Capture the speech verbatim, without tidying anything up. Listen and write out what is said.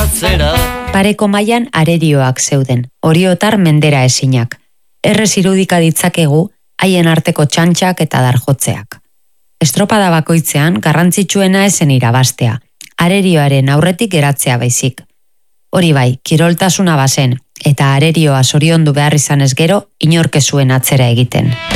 atzera. Pareko mailan arerioak zeuden, oriotar mendera esinak. Errez irudika ditzakegu haien arteko txantxak eta darjotzeak. Estropada bakoitzean garrantzitsuena esen irabastea, arerioaren aurretik geratzea baizik. Hori bai, kiroltasuna bazen, eta arerioa zoriondu behar izanez gero, inork ez zuen atzera egiten.